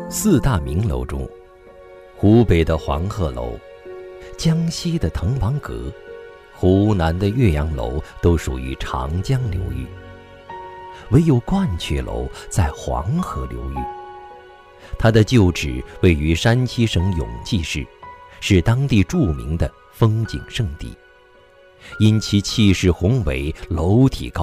四大名楼中，湖北的黄鹤楼、江西的滕王阁、湖南的岳阳楼都属于长江流域，唯有鹳雀楼在黄河流域。它的旧址位于山西省永济市，是当地著名的风景胜地，因其气势宏伟，楼体高